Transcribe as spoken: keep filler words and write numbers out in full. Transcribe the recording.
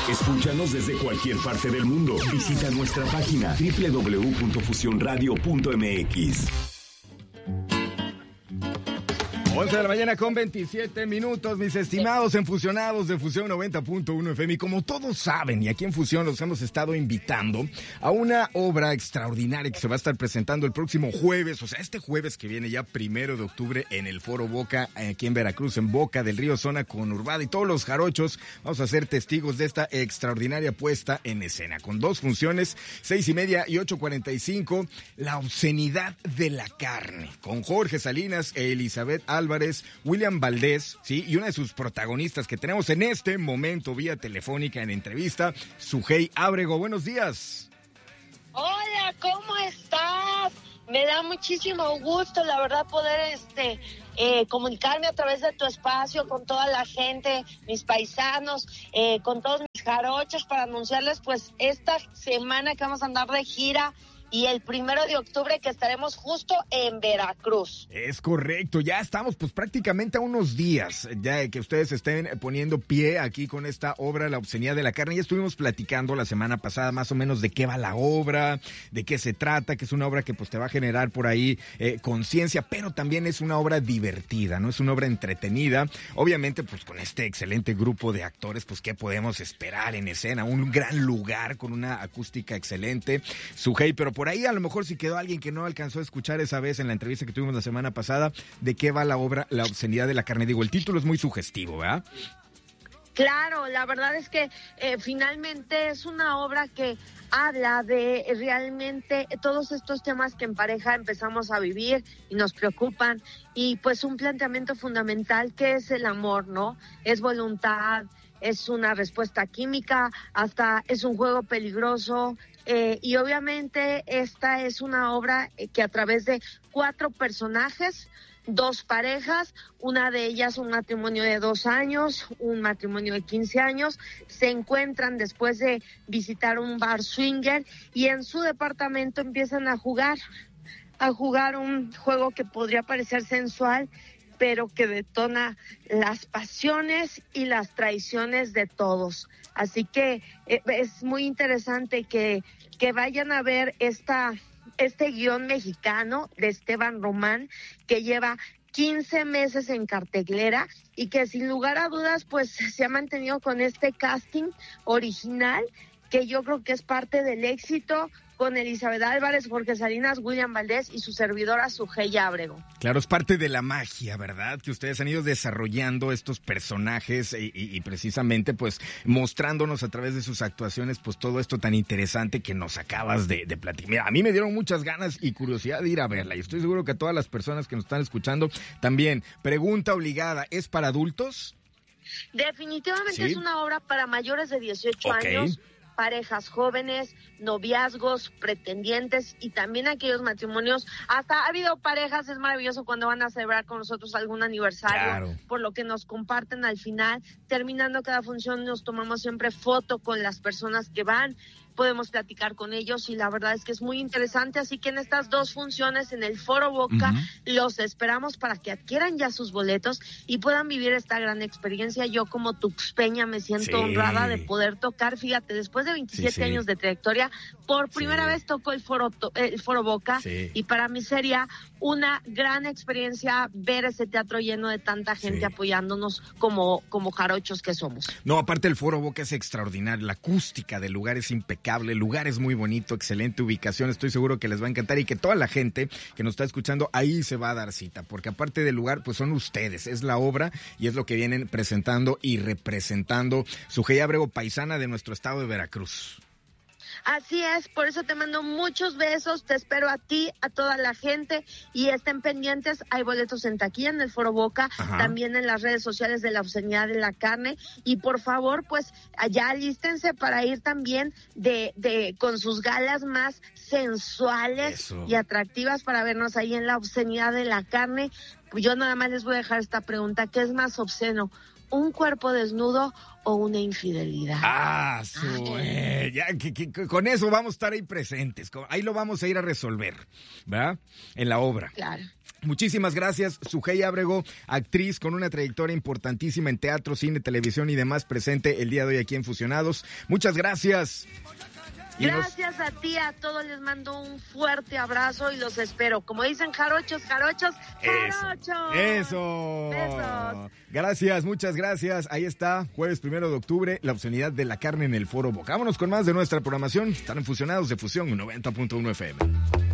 Escúchanos desde cualquier parte del mundo. Visita nuestra página doble u doble u doble u punto fusión radio punto m x. once de la mañana con veintisiete minutos, mis estimados enfusionados de Fusión noventa punto uno F M. Y como todos saben, y aquí en Fusión los hemos estado invitando a una obra extraordinaria que se va a estar presentando el próximo jueves, o sea, este jueves que viene ya primero de octubre en el Foro Boca, aquí en Veracruz, en Boca del Río, zona conurbada, y todos los jarochos vamos a ser testigos de esta extraordinaria puesta en escena, con dos funciones, seis y media y ocho cuarenta y cinco, La obscenidad de la carne, con Jorge Salinas e Elizabeth Álvarez, William Valdés, sí, y una de sus protagonistas que tenemos en este momento vía telefónica en entrevista, Sujei Ábrego. Buenos días. Hola, ¿cómo estás? Me da muchísimo gusto, la verdad, poder este eh, comunicarme a través de tu espacio con toda la gente, mis paisanos, eh, con todos mis jarochos, para anunciarles pues esta semana que vamos a andar de gira. Y el primero de octubre que estaremos justo en Veracruz. Es correcto, ya estamos pues prácticamente a unos días ya de que ustedes estén poniendo pie aquí con esta obra, La obscenidad de la carne. Ya estuvimos platicando la semana pasada más o menos de qué va la obra, de qué se trata, que es una obra que pues te va a generar por ahí eh, conciencia, pero también es una obra divertida, ¿no? Es una obra entretenida. Obviamente pues con este excelente grupo de actores, pues qué podemos esperar en escena, un gran lugar con una acústica excelente. Sujei, pero por ahí a lo mejor si quedó alguien que no alcanzó a escuchar esa vez en la entrevista que tuvimos la semana pasada, ¿de qué va la obra La obscenidad de la carne? Digo, el título es muy sugestivo, ¿verdad? Claro, la verdad es que eh, finalmente es una obra que habla de realmente todos estos temas que en pareja empezamos a vivir y nos preocupan, y pues un planteamiento fundamental que es el amor, ¿no? Es voluntad, es una respuesta química, hasta es un juego peligroso. Eh, y obviamente esta es una obra que a través de cuatro personajes, dos parejas, una de ellas un matrimonio de dos años, un matrimonio de quince años, se encuentran después de visitar un bar swinger y en su departamento empiezan a jugar, a jugar un juego que podría parecer sensual, pero que detona las pasiones y las traiciones de todos. Así que eh, es muy interesante que, que vayan a ver esta, este guión mexicano de Esteban Román, que lleva quince meses en cartelera y que sin lugar a dudas pues se ha mantenido con este casting original, que yo creo que es parte del éxito, con Elizabeth Álvarez, Jorge Salinas, William Valdés y su servidora Sujei Ábrego. Claro, es parte de la magia, ¿verdad? Que ustedes han ido desarrollando estos personajes y, y, y precisamente pues mostrándonos a través de sus actuaciones pues todo esto tan interesante que nos acabas de, de platicar. Mira, a mí me dieron muchas ganas y curiosidad de ir a verla y estoy seguro que a todas las personas que nos están escuchando también. Pregunta obligada, ¿es para adultos? Definitivamente ¿Sí? Es una obra para mayores de dieciocho Okay. años, parejas jóvenes, noviazgos, pretendientes y también aquellos matrimonios. Hasta ha habido parejas, es maravilloso cuando van a celebrar con nosotros algún aniversario, Claro. por lo que nos comparten al final. Terminando cada función nos tomamos siempre foto con las personas que van, podemos platicar con ellos y la verdad es que es muy interesante, así que en estas dos funciones en el Foro Boca uh-huh. los esperamos para que adquieran ya sus boletos y puedan vivir esta gran experiencia. Yo como tuxpeña me siento sí. honrada de poder tocar, fíjate, después de veintisiete sí, sí. años de trayectoria, por primera sí. vez toco el Foro, el Foro Boca sí. y para mí sería una gran experiencia ver ese teatro lleno de tanta gente sí. apoyándonos como, como jarochos que somos. No, aparte el Foro Boca es extraordinario, la acústica del lugar es impecable. El lugar es muy bonito, excelente ubicación, estoy seguro que les va a encantar y que toda la gente que nos está escuchando ahí se va a dar cita, porque aparte del lugar, pues son ustedes, es la obra y es lo que vienen presentando y representando. Sujei Ábrego, paisana de nuestro estado de Veracruz. Así es, por eso te mando muchos besos, te espero a ti, a toda la gente y estén pendientes, hay boletos en taquilla en el Foro Boca, Ajá. también en las redes sociales de La obscenidad de la carne y por favor pues allá alístense para ir también de, de con sus galas más sensuales Eso. y atractivas para vernos ahí en La obscenidad de la carne. Yo nada más les voy a dejar esta pregunta, ¿qué es más obsceno? un cuerpo desnudo o una infidelidad. Ah, su, eh, ya, que, que, que con eso vamos a estar ahí presentes. Ahí lo vamos a ir a resolver, ¿verdad? En la obra. Claro. Muchísimas gracias, Sujei Ábrego, actriz con una trayectoria importantísima en teatro, cine, televisión y demás, presente el día de hoy aquí en Fusionados. Muchas gracias. Y gracias nos... a ti, a todos les mando un fuerte abrazo y los espero. Como dicen jarochos, jarochos, jarochos. Eso. Besos. Gracias, muchas gracias. Ahí está, jueves primero de octubre, la obscenidad de la carne en el Foro Boca. Vámonos con más de nuestra programación. Están en Fusionados de Fusión noventa punto uno F M.